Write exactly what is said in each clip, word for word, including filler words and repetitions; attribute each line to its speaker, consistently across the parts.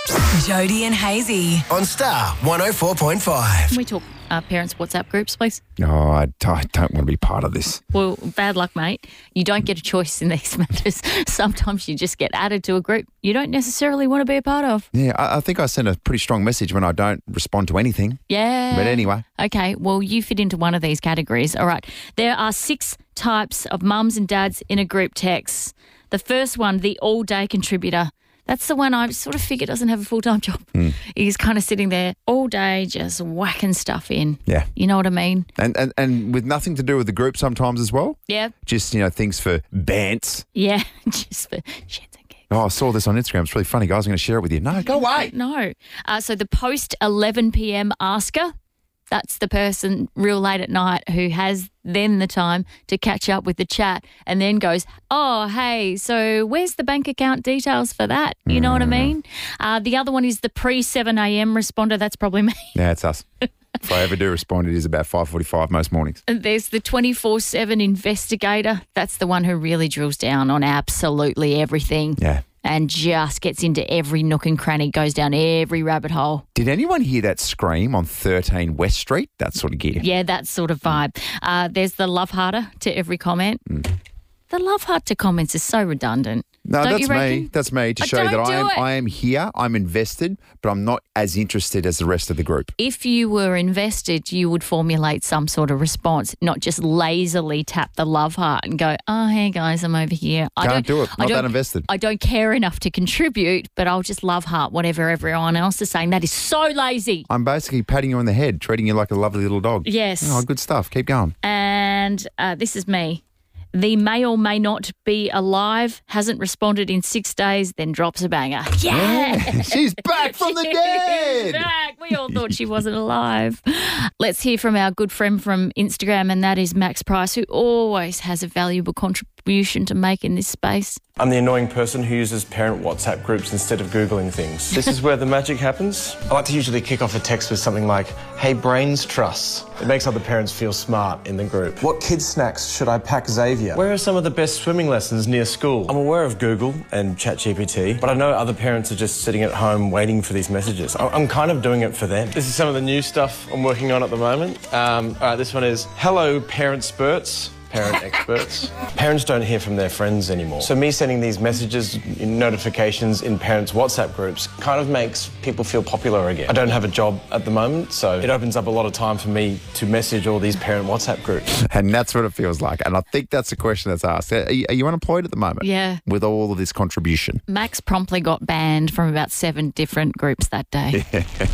Speaker 1: Jody and Hazy
Speaker 2: on Star one oh four point five.
Speaker 3: Can we talk uh, parents' WhatsApp groups, please?
Speaker 4: Oh, I, I don't want to be part of this.
Speaker 3: Well, bad luck, mate. You don't get a choice in these matters. Sometimes you just get added to a group you don't necessarily want to be a part of.
Speaker 4: Yeah, I, I think I send a pretty strong message when I don't respond to anything.
Speaker 3: Yeah.
Speaker 4: But anyway.
Speaker 3: Okay, well, you fit into one of these categories. All right. There are six types of mums and dads in a group text. The first one, the all-day contributor. That's the one I sort of figure doesn't have a full-time job. Mm. He's kind of sitting there all day just whacking stuff in.
Speaker 4: Yeah.
Speaker 3: You know what I mean?
Speaker 4: And and, and with nothing to do with the group sometimes as well?
Speaker 3: Yeah.
Speaker 4: Just, you know, things for bants.
Speaker 3: Yeah, just for shits and gigs.
Speaker 4: Oh, I saw this on Instagram. It's really funny, guys. I'm going to share it with you. No, go away.
Speaker 3: No. Uh, so the post eleven p.m. asker, that's the person real late at night who has then the time to catch up with the chat and then goes, oh, hey, so where's the bank account details for that? You know mm. what I mean? Uh, the other one is the pre-seven a.m. responder. That's probably me.
Speaker 4: Yeah, it's us. If I ever do respond, it is about five forty-five most mornings.
Speaker 3: And there's the twenty-four seven investigator. That's the one who really drills down on absolutely everything.
Speaker 4: Yeah.
Speaker 3: And just gets into every nook and cranny, goes down every rabbit hole.
Speaker 4: Did anyone hear that scream on thirteen West Street? That sort of gear.
Speaker 3: Yeah, that sort of vibe. Uh, there's the love harder to every comment. Mm. The love heart to comments is so redundant.
Speaker 4: No,
Speaker 3: Don't
Speaker 4: that's
Speaker 3: you reckon?
Speaker 4: me. That's me to
Speaker 3: Oh,
Speaker 4: show you that
Speaker 3: don't
Speaker 4: I am
Speaker 3: do it.
Speaker 4: I am here, I'm invested, but I'm not as interested as the rest of the group.
Speaker 3: If you were invested, you would formulate some sort of response, not just lazily tap the love heart and go, oh, hey, guys, I'm over here. I
Speaker 4: Can't
Speaker 3: don't
Speaker 4: do it.
Speaker 3: I
Speaker 4: Not
Speaker 3: don't-
Speaker 4: that invested.
Speaker 3: I don't care enough to contribute, but I'll just love heart whatever everyone else is saying. That is so lazy.
Speaker 4: I'm basically patting you on the head, treating you like a lovely little dog.
Speaker 3: Yes.
Speaker 4: Oh, good stuff. Keep going.
Speaker 3: And uh, this is me. The may or may not be alive, hasn't responded in six days, then drops a banger. Yeah!
Speaker 4: She's back from the
Speaker 3: She's
Speaker 4: dead!
Speaker 3: back. We all thought she wasn't alive. Let's hear from our good friend from Instagram, and that is Max Price, who always has a valuable contribution to make in this space.
Speaker 5: I'm the annoying person who uses parent WhatsApp groups instead of Googling things. This is where the magic happens. I like to usually kick off a text with something like, hey, brains trust. It makes other parents feel smart in the group. What kids' snacks should I pack Xavier? Where are some of the best swimming lessons near school? I'm aware of Google and ChatGPT, but I know other parents are just sitting at home waiting for these messages. I- I'm kind of doing it for them. This is some of the new stuff I'm working on at the moment. Um, all right, this one is, hello, parent spurts. Parent experts. Parents don't hear from their friends anymore. So me sending these messages, notifications in parents' WhatsApp groups kind of makes people feel popular again. I don't have a job at the moment, so it opens up a lot of time for me to message all these parent WhatsApp groups.
Speaker 4: And that's what it feels like. And I think that's the question that's asked. Are you, are you unemployed at the moment?
Speaker 3: Yeah.
Speaker 4: With all of this contribution?
Speaker 3: Max promptly got banned from about seven different groups that day.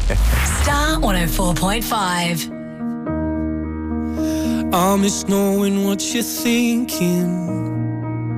Speaker 1: Star one oh four point five.
Speaker 6: I miss knowing what you're thinking.